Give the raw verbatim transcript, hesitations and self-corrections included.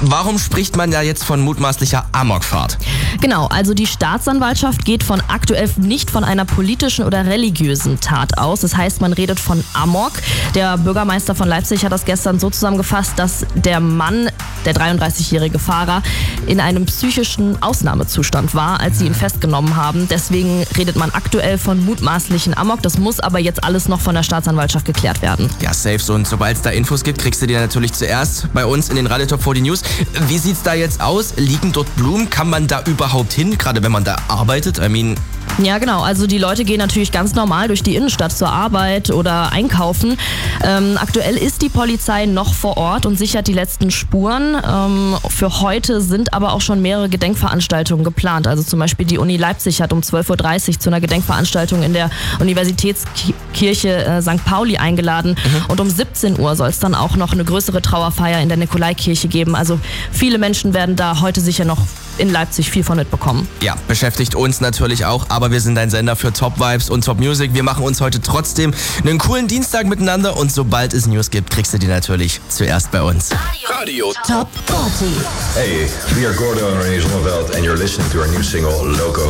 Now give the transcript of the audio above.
warum spricht man ja jetzt von mutmaßlicher Amokfahrt? Genau, also die Staatsanwaltschaft geht von aktuell nicht von einer politischen oder religiösen Tat aus. Das heißt, man redet von Amok. Der Bürgermeister von Leipzig hat das gestern so zusammengefasst, dass der Mann, der dreiunddreißigjährige Fahrer, in einem psychischen Ausnahmezustand war, als sie ihn festgenommen haben. Deswegen redet man aktuell von mutmaßlichen Amok. Das muss aber jetzt alles noch von der Staatsanwaltschaft geklärt werden. Ja, safe. So, und sobald es da Infos gibt, kriegst du die natürlich zuerst bei uns in den Radio Top vierzig News. Wie sieht's da jetzt aus? Liegen dort Blumen? Kann man da überhaupt hin, gerade wenn man da arbeitet? I mean... Ja, genau. Also die Leute gehen natürlich ganz normal durch die Innenstadt zur Arbeit oder einkaufen. Ähm, aktuell ist die Polizei noch vor Ort und sichert die letzten Spuren. Ähm, für heute sind aber auch schon mehrere Gedenkveranstaltungen geplant. Also zum Beispiel die Uni Leipzig hat um zwölf Uhr dreißig zu einer Gedenkveranstaltung in der Universitätskirche äh, Sankt Pauli eingeladen. Mhm. Und um siebzehn Uhr soll es dann auch noch eine größere Trauerfeier in der Nikolaikirche geben. Also viele Menschen werden da heute sicher noch in Leipzig viel von mitbekommen. Ja, beschäftigt uns natürlich auch, aber wir sind ein Sender für Top Vibes und Top Music. Wir machen uns heute trotzdem einen coolen Dienstag miteinander und sobald es News gibt, kriegst du die natürlich zuerst bei uns. Radio Top vierzig. Hey, we are Gordo and Renee Zonneveld and you're listening to our new single, Loco.